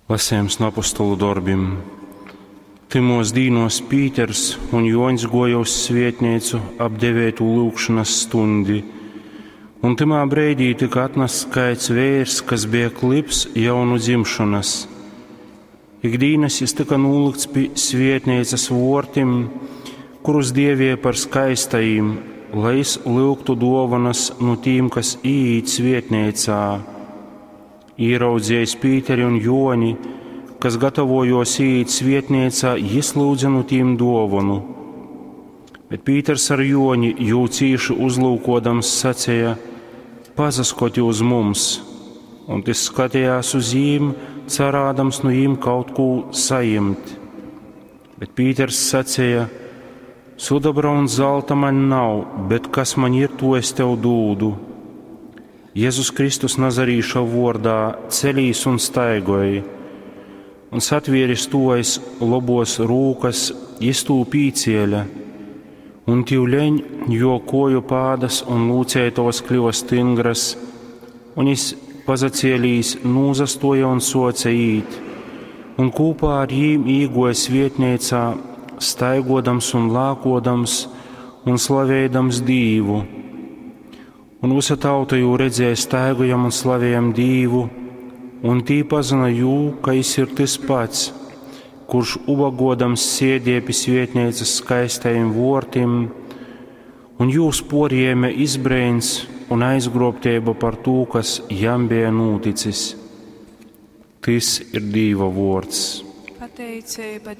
Lasījums no apostolu darbiem. Timos dīnos Pīters un Joņs goja uz svietneicu ap 9. lūgšanas stundi, un timā breidī tika atnests skaits vērs, kas bija klips jaunu dzimšanas. Ikdīnas jis tika nūlikts pie svietneicas vortim, kurus dievie par skaistajiem, lai es lūgtu dovanas no tīm, kas īīt svietneicā. Ieraudzējis Pīteri un Joni, kas gatavojos īīt svietniecā, jis lūdza no tīm dovanu. Bet Pīters ar Joni jūcīšu uzlūkodams sacēja: pazaskoti uz mums, un tas skatījās uz jīm, cerādams no jīm kaut ko sajimt. Bet Pīters sacēja: sudabra un zelta man nav, bet kas man ir, to es tev dūdu. Jēzus Kristus Nazarīša vārdā celīs un staigoja, un satvieris tojas lobos rūkas, jis tū pīcieļa, un tīvleņ jo koju pādas un lūcētos kļuva stingras, un jis pazacielīs nūzastoja un soca īt, un kūpā ar jīm īgoja svietniecā, staigodams un lākodams un slavēdams Dīvu. Un visa tauta jū redzēja staigojam un slavējam Dīvu, un tī pazina jū, ka jis ir tas pats, kurš ubagodams sēdēja pie svietniecas skaistajiem vortim, un jūs porjēme izbrēns un aizgrobtēba par to, kas jam bija noticis. Tas ir Dieva vārds. Pateicība